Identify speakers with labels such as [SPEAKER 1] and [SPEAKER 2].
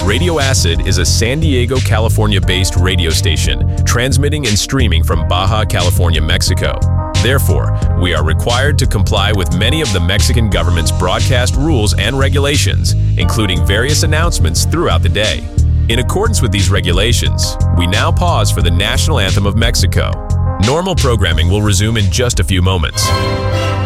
[SPEAKER 1] Radio Acid is a San Diego, California-based radio station transmitting and streaming from Baja California, Mexico. Therefore, we are required to comply with many of the Mexican government's broadcast rules and regulations, including various announcements throughout the day. In accordance with these regulations, we now pause for the national anthem of Mexico. Normal programming will resume in just a few moments.